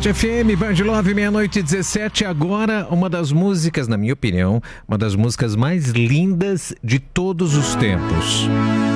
Band FM, Band Love, meia-noite e 17. Agora, uma das músicas, na minha opinião, uma das músicas mais lindas de todos os tempos.